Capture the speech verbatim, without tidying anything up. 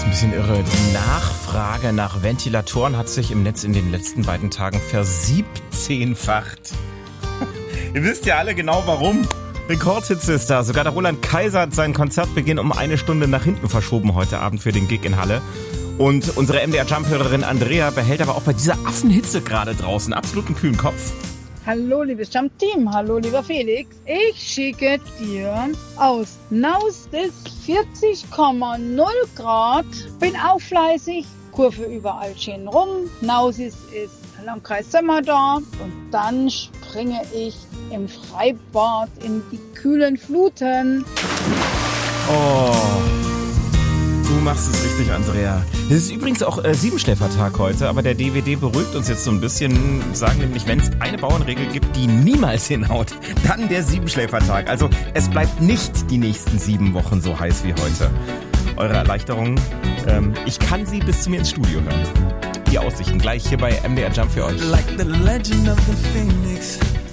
Ein bisschen irre. Die Nachfrage nach Ventilatoren hat sich im Netz in den letzten beiden Tagen versiebzehnfacht. Ihr wisst ja alle genau warum. Rekordhitze ist da. Sogar der Roland Kaiser hat seinen Konzertbeginn um eine Stunde nach hinten verschoben heute Abend für den Gig in Halle. Und unsere M D R-Jump-Hörerin Andrea behält aber auch bei dieser Affenhitze gerade draußen absoluten kühlen Kopf. Hallo liebes Jump-Team, hallo lieber Felix. Ich schicke dir aus Naus des vierzig Komma null Grad. Bin auch fleißig, Kurve überall schön rum. Nausis ist Landkreis Sömmerda. Und dann springe ich im Freibad in die kühlen Fluten. Oh, du machst es richtig, Andrea. Das ist übrigens auch äh, Siebenschläfertag heute, aber der D W D beruhigt uns jetzt so ein bisschen, sagen nämlich, wenn es eine Bauernregel gibt, die niemals hinhaut, dann der Siebenschläfertag. Also es bleibt nicht die nächsten sieben Wochen so heiß wie heute. Eure Erleichterung, ähm, ich kann sie bis zu mir ins Studio hören. Die Aussichten gleich hier bei M D R Jump für euch. Like the legend of the Phoenix.